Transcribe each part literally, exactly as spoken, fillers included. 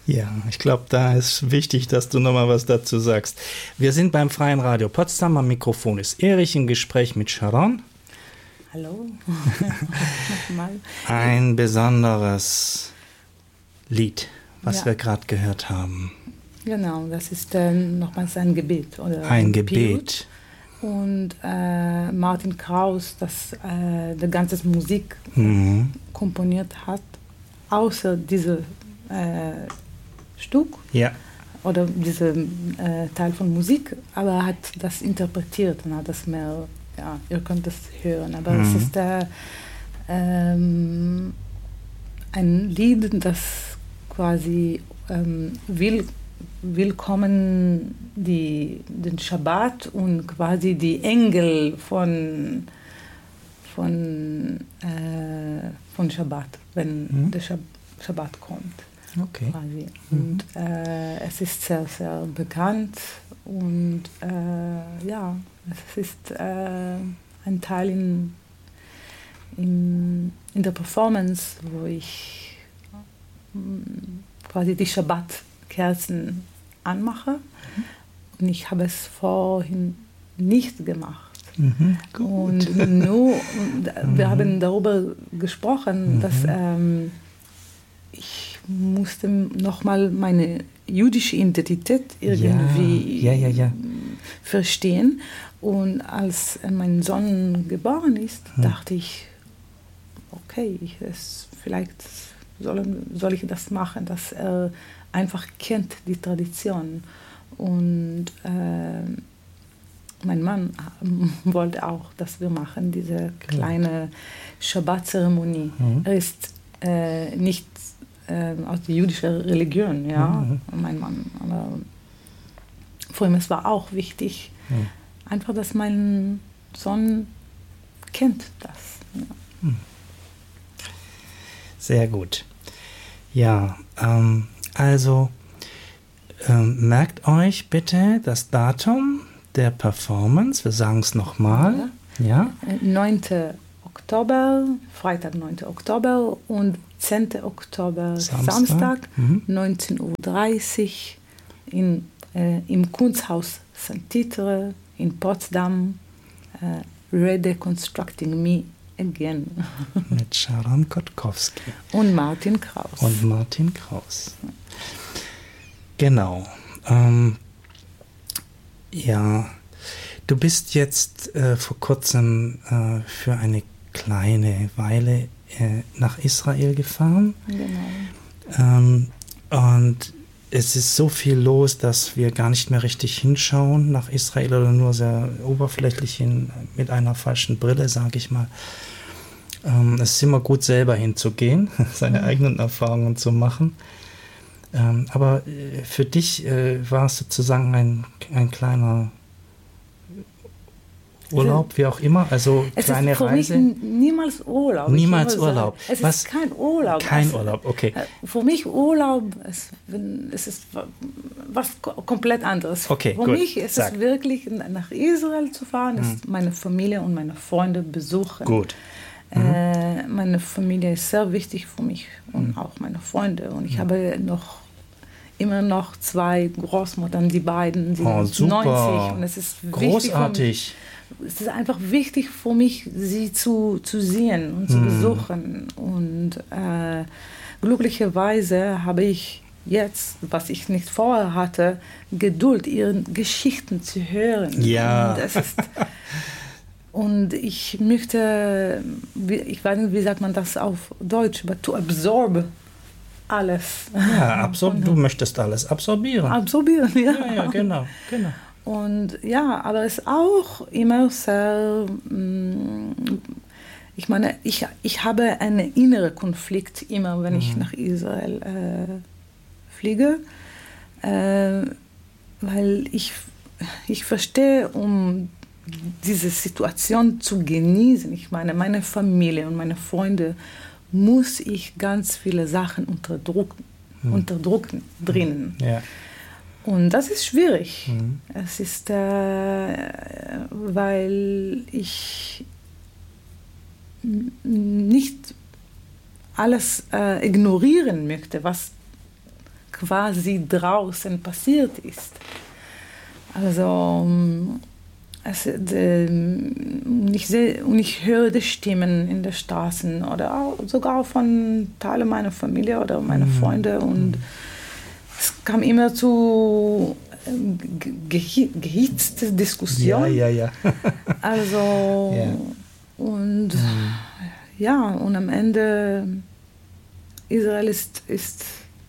Ja, ich glaube, da ist wichtig, dass du nochmal was dazu sagst. Wir sind beim Freien Radio Potsdam. Am Mikrofon ist Erich im Gespräch mit Sharon. Hallo. Nochmal. Ein besonderes Lied, was Ja. wir gerade gehört haben. Genau, das ist äh, nochmals ein Gebet. Oder Ein, ein Gebet. Pilot. Und äh, Martin Kraus, das äh, die ganze Musik Mhm. komponiert hat, außer diese äh, Stück Ja. oder dieser äh, Teil von Musik, aber er hat das interpretiert und hat das mehr, ja, ihr könnt das hören, aber Mhm. es ist äh, ähm, ein Lied, das quasi ähm, will, willkommen die, den Schabbat und quasi die Engel von, von, äh, von Schabbat, wenn Mhm. der Schab Schabbat kommt. Okay. Quasi. Mhm. Und äh, es ist sehr, sehr bekannt und äh, ja, es ist äh, ein Teil in, in, in der Performance, wo ich mm, quasi die Schabbat-Kerzen anmache. Mhm. Und ich habe es vorhin nicht gemacht. Mhm. Und nur, wir Mhm. haben darüber gesprochen, Mhm. dass ähm, ich musste nochmal meine jüdische Identität irgendwie Ja, ja, ja, ja. verstehen. Und als mein Sohn geboren ist, Hm. dachte ich, okay, ich, es, vielleicht soll, soll ich das machen, dass er einfach kennt die Tradition. Und äh, mein Mann wollte auch, dass wir machen diese kleine Schabbat-Zeremonie. Mhm. Er ist äh, nicht äh, aus der jüdischen Religion, ja, Mhm. mein Mann. Aber für ihn es war auch wichtig, Mhm. einfach, dass mein Sohn kennt das. Ja. Sehr gut. Ja, ähm, also ähm, merkt euch bitte das Datum der Performance. Wir sagen es nochmal. Ja. neunten Oktober, Freitag, neunten Oktober und zehnten Oktober, Samstag, Samstag, mhm. neunzehn Uhr dreißig in, äh, im Kunsthaus Sankt Titre in Potsdam. Äh, Redeconstructing Me Again. Mit Sharon Kotkowski. Und Martin Kraus. Und Martin Kraus. Genau. Ähm, ja, du bist jetzt äh, vor kurzem äh, für eine kleine Weile äh, nach Israel gefahren. Genau. Ähm, und es ist so viel los, dass wir gar nicht mehr richtig hinschauen nach Israel oder nur sehr oberflächlich hin, mit einer falschen Brille, sage ich mal. Ähm, es ist immer gut, selber hinzugehen, seine Mhm. eigenen Erfahrungen zu machen. Ähm, aber äh, für dich äh, war es sozusagen ein, ein kleiner Urlaub, wie auch immer, also Es kleine ist für Reise. mich niemals Urlaub. Niemals Ich würde Urlaub. sagen, es Was? ist kein Urlaub. Kein es, Urlaub, okay. Für mich Urlaub, es, es ist was komplett anderes. Okay, für gut. mich ist Sag. es wirklich, nach Israel zu fahren, Mhm. ist meine Familie und meine Freunde besuchen. Gut. Äh, meine Familie ist sehr wichtig für mich und Mhm. auch meine Freunde. Und ich mhm. habe noch immer noch zwei Großmuttern, die beiden, die Oh, sind super. neunzig. Und es ist großartig. Es ist einfach wichtig für mich, sie zu, zu sehen und zu Mhm. besuchen. Und äh, glücklicherweise habe ich jetzt, was ich nicht vorher hatte, Geduld, ihre Geschichten zu hören. Ja. Und, es ist, und ich möchte, ich weiß nicht, wie sagt man das auf Deutsch, aber to absorb alles. Ja, absor- du möchtest alles absorbieren. Absorbieren, ja. Ja, ja, genau, genau. Und ja, aber es ist auch immer sehr, ich meine, ich, ich habe einen inneren Konflikt immer, wenn ich Mhm. nach Israel äh, fliege, äh, weil ich, ich verstehe, um diese Situation zu genießen, ich meine, meine Familie und meine Freunde, muss ich ganz viele Sachen unterdrücken, mhm. unterdrücken drinnen. Ja. Und das ist schwierig. Mhm. Es ist, äh, weil ich nicht alles äh, ignorieren möchte, was quasi draußen passiert ist. Also es, äh, und, ich seh, und ich höre die Stimmen in den Straßen oder auch, sogar von Teilen meiner Familie oder meiner mhm. Freunde. Und mhm. es kam immer zu ge gehitzte Diskussionen. Ja, ja, ja. Also, ja. und mhm. ja, und am Ende, Israel ist, ist,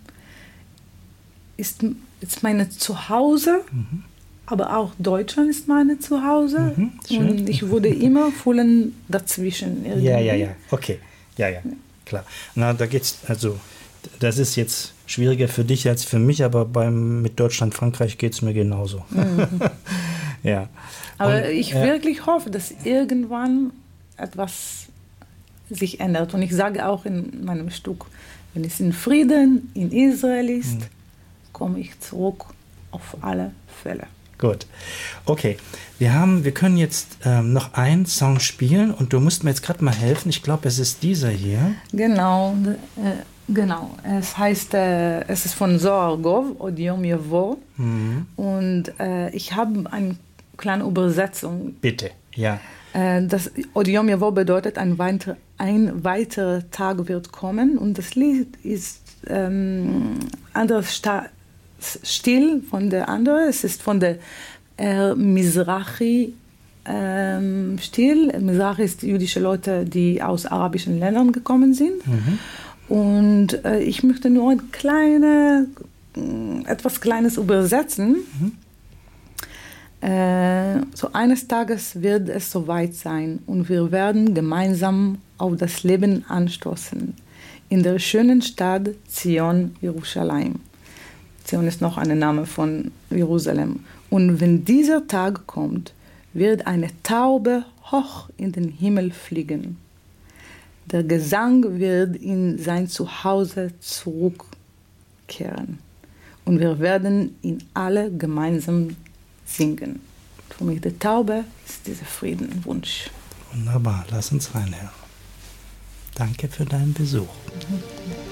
ist, ist meine Zuhause. Mhm. Aber auch Deutschland ist meine Zuhause. Mhm, und ich wurde immer fühlen dazwischen. Irgendwie. Ja, ja, ja. Okay. Ja, ja. Klar. Na, da geht's, also, das ist jetzt schwieriger für dich als für mich, aber beim, mit Deutschland, Frankreich geht es mir genauso. Mhm. ja. Aber und, ich ja. wirklich hoffe, dass irgendwann etwas sich ändert. Und ich sage auch in meinem Stück, wenn es in Frieden in Israel ist, mhm. komme ich zurück auf alle Fälle. Gut. Okay. Wir haben, wir können jetzt ähm, noch einen Song spielen und du musst mir jetzt gerade mal helfen. Ich glaube, es ist dieser hier. Genau. Äh, genau. Es heißt, äh, es ist von Zohar Gov, Od Yom Yavo. Mhm. Und äh, ich habe eine kleine Übersetzung. Bitte, ja. Äh, das Od Yom Yavo bedeutet, ein, weiter, ein weiterer Tag wird kommen. Und das Lied ist ähm, anderes Sta Stil von der anderen. Es ist von der äh, Mizrahi ähm, Stil. Mizrahi ist jüdische Leute, die aus arabischen Ländern gekommen sind. Mhm. Und äh, ich möchte nur ein kleine, etwas Kleines übersetzen. Mhm. Äh, so eines Tages wird es soweit sein und wir werden gemeinsam auf das Leben anstoßen. In der schönen Stadt Zion, Jerusalem. Zion ist noch ein Name von Jerusalem. Und wenn dieser Tag kommt, wird eine Taube hoch in den Himmel fliegen. Der Gesang wird in sein Zuhause zurückkehren. Und wir werden ihn alle gemeinsam singen. Für mich die Taube ist dieser Friedenwunsch. Wunderbar, lass uns reinhören. Danke für deinen Besuch. Mhm.